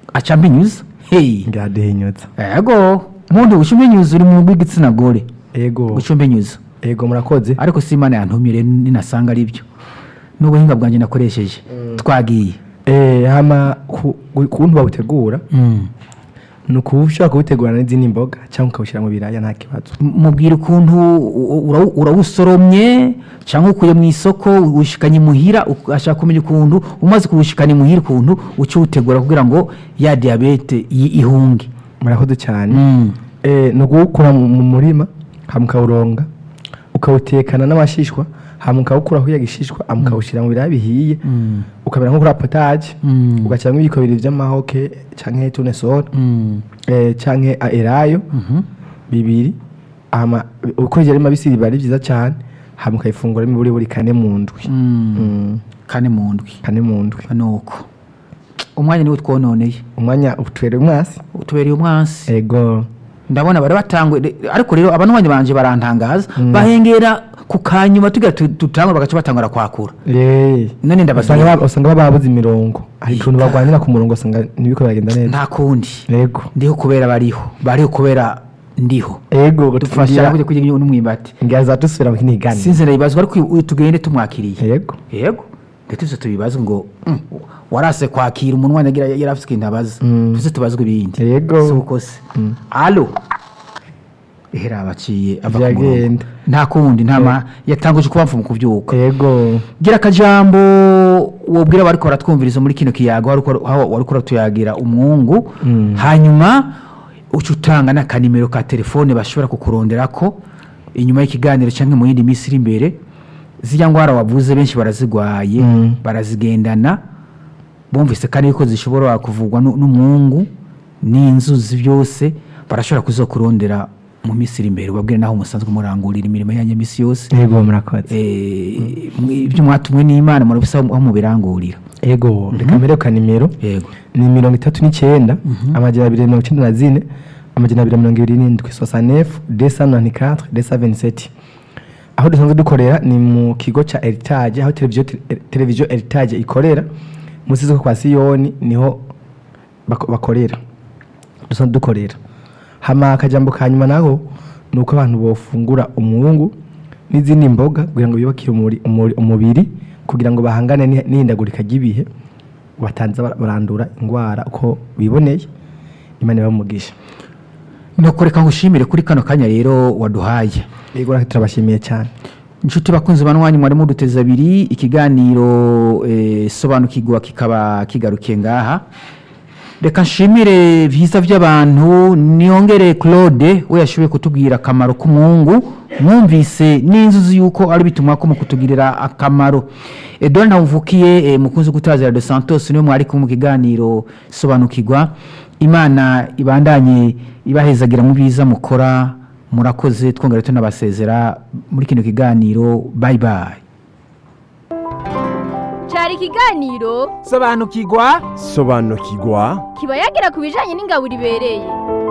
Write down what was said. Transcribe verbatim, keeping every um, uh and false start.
acambinyuza hey ngadehinyuza ego nkundi ushimbinyuza uri mu bw'igitsina gore ego ushimbinyuza ego murakoze ariko si Imana yantumire ninasanga ari byo n'ubuhinga bwanjye nakoresheje twagiye eh hama kuntu babutegura mm. nuko ushaka kubutegura n'izindi mboga cyangwa ukawushira mu biraya nta kibazo mubwira ukuntu urawusoromye cyangwa ukuye mu isoko ushikanye muhira ashaka kumenya ukuntu umaze kubushikana muhira ukuntu ucyo utegura kugira ngo ya diabete ihunge. Murakoze cyane mm. eh no gukura mu murima hamukawuronga ukawutekana n'amashishwa hamukawukura aho yagishishwa amukawushira mu biraya bihiye mm. ukabera nko kuri potage mm. ugacanga ibiko bibiri by'amahoke canke tunesol mm. eh canke aerayo mm -hmm. bibiri ama ukoje ari mabisi bari byiza cyane hamukayifungura imiburi buri kane mu ndwi mm. mm. kane mu ndwi kane mu ndwi nuko umwanya ni utwononeye umwanya utwere umwasi utwere umwasi ego ndabona bari batangwe ariko rero abantu banje banje barantangaza mm. bahengera kukanyuma tugira tutangwa bagaca batangura kwakura eh none ndabasanga usanga bababuze imirongo ariko ntibagwanira ku murongo usanga nibiko bagenda neza nta kundi yego ndiho kubera bariho bariho kubera ndiho yego dufasha kujya kujya n'umwimbati ngaza tusubira mu kinigani sinze nabibazwa ariko tugende tumwakiriye yego yego ndetse tubibaza ngo mm, warase kwakira umunwa nagira yarafise ikintu abaza mm. tuze tubazwe ibindi yego sukose mm. allo ehera abaciye abagenda nta kundi ntama yatanguje kuba mfumu kuvyuka yego gira kajambo wobwira bari ko baratwumviriza muri kino kiyago wari ko tuyagira umwungu mm. hanyuma ucutanga na kanimero ka telefone bashobora kukuronderako inyuma y'ikiganiro canke mu yindi misiri imbere zijya ngwara wavuze benshi barazigwaye mm. barazigendana bumvise kandi ko zishobora kuvugwa n'umwungu n'inzuzi byose barashobora kuzokurondera mu misiri imbere babwire naho musanzwe murangurira imirimo yanyu misi yose yego murakoze eh ibyo mwatumwe n'Imana murabisa aho mu birangurira yego rekamere kanimero yego ni mirongo itatu n'icyenda amajana abiri na mirongo icyenda na zine amajana abiri na mirongo ibiri n'indwi soixante-neuf deux cent quatre-vingt-quatre deux cent vingt-sept aho dusanzwe dukorera ni mu kigo ca Heritage aho televiziyo televiziyo Heritage ikorera musize kwa Siyoni niho bakorera dusanzwe dukorera hama akajambo kanyuma naho nuko abantu bofungura umwungu n'izindi mboga kugira ngo bibakire umubiri kugira ngo bahangane n'ihindagurika ry'ibihe batanza barandura ingwara uko biboneye Imana bamugisha no kureka ngushimire kuri kano kanya rero waduhaye yego turabashimiye cyane inshuti bakunze banwanyi mwari mu duteza abiri ikiganiro eh, sobanukirwa kikaba kigarukiye ngaha reka nshimire vyiza by'abantu niyongere Claude we yashoboye kutubwira akamaro k'umwungu mwumvise n'inzuzi yuko ari bitumwa ko mu kutugirira akamaro Edouard Ntamvukiye eh, mukunzi gutazira de Santos niwe mwari ku mu kiganiro sobanukirwa Imana ibandanye ibahezagira mu biza mukora murakoze twongera tunabasezera muri kino kiganiro bye bye. Cari kiganiro sobanukirwa sobanukirwa kiba yagira kubijanye n'ingaburo ibereye.